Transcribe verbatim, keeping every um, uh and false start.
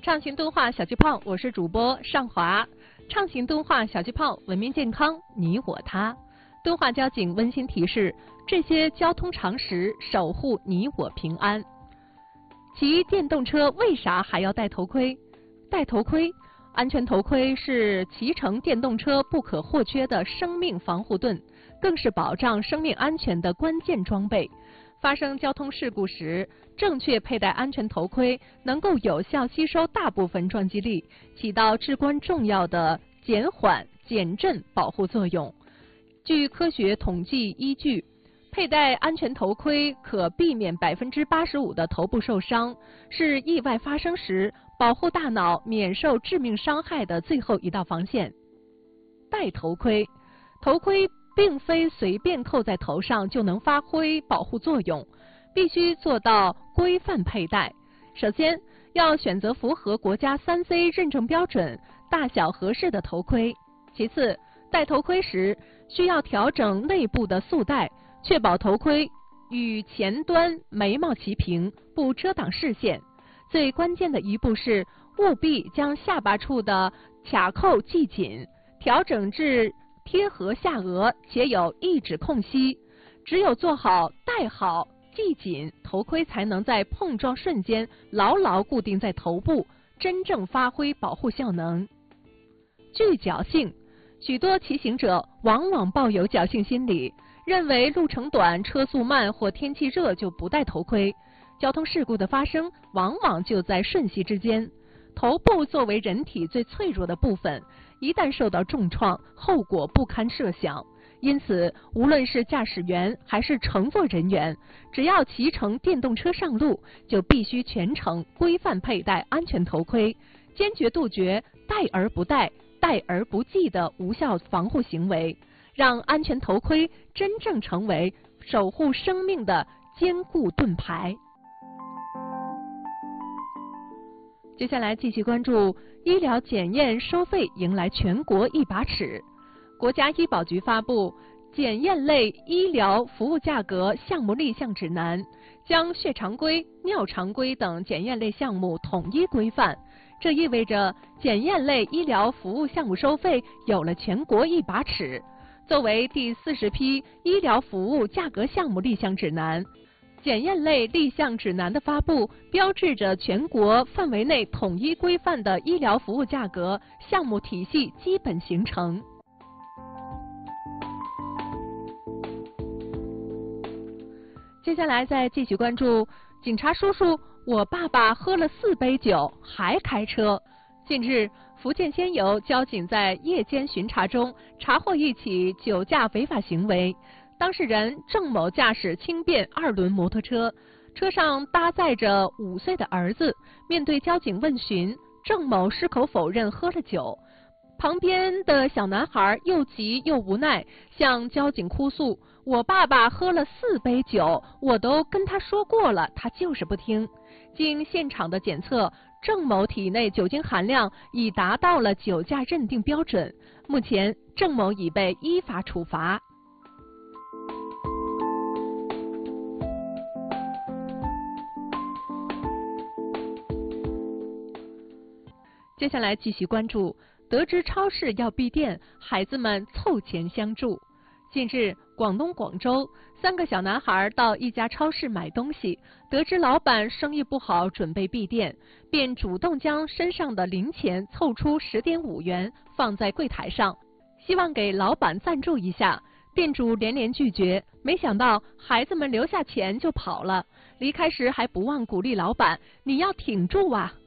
畅行动画小气泡，我是主播尚华。畅行动画小气泡，文明健康，你我他。敦化交警温馨提示：这些交通常识，守护你我平安。骑电动车为啥还要戴头盔？戴头盔，安全头盔是骑乘电动车不可或缺的生命防护盾，更是保障生命安全的关键装备。发生交通事故时，正确佩戴安全头盔能够有效吸收大部分撞击力，起到至关重要的减缓、减震保护作用。据科学统计依据，佩戴安全头盔可避免百分之八十五的头部受伤，是意外发生时保护大脑免受致命伤害的最后一道防线。戴头盔，头盔并非随便扣在头上就能发挥保护作用，必须做到规范佩戴。首先，要选择符合国家 三 C 认证标准、大小合适的头盔。其次，戴头盔时需要调整内部的束带，确保头盔与前端眉毛齐平，不遮挡视线。最关键的一步是务必将下巴处的卡扣系紧，调整至贴合下颚且有一指空隙。只有做好戴好系紧，头盔才能在碰撞瞬间牢牢固定在头部，真正发挥保护效能。具侥幸，许多骑行者往往抱有侥幸心理，认为路程短、车速慢或天气热就不戴头盔。交通事故的发生往往就在瞬息之间。头部作为人体最脆弱的部分，一旦受到重创，后果不堪设想。因此，无论是驾驶员还是乘坐人员，只要骑乘电动车上路，就必须全程规范佩戴安全头盔，坚决杜绝戴而不戴、戴而不系的无效防护行为，让安全头盔真正成为守护生命的坚固盾牌。接下来继续关注医疗检验收费迎来全国一把尺。国家医保局发布《检验类医疗服务价格项目立项指南》，将血常规、尿常规等检验类项目统一规范。这意味着检验类医疗服务项目收费有了全国一把尺。作为第四十批医疗服务价格项目立项指南，检验类立项指南的发布，标志着全国范围内统一规范的医疗服务价格项目体系基本形成。接下来再继续关注警察叔叔，我爸爸喝了四杯酒还开车。近日，福建仙游交警在夜间巡查中查获一起酒驾违法行为。当事人郑某驾驶轻便二轮摩托车，车上搭载着五岁的儿子。面对交警问询，郑某矢口否认喝了酒。旁边的小男孩又急又无奈，向交警哭诉：“我爸爸喝了四杯酒，我都跟他说过了，他就是不听。”经现场的检测，郑某体内酒精含量已达到了酒驾认定标准。目前，郑某已被依法处罚。接下来继续关注，得知超市要闭店，孩子们凑钱相助。近日，广东广州，三个小男孩到一家超市买东西，得知老板生意不好，准备闭店，便主动将身上的零钱凑出十点五元放在柜台上，希望给老板赞助一下。店主连连拒绝，没想到孩子们留下钱就跑了。离开时还不忘鼓励老板：“你要挺住啊！”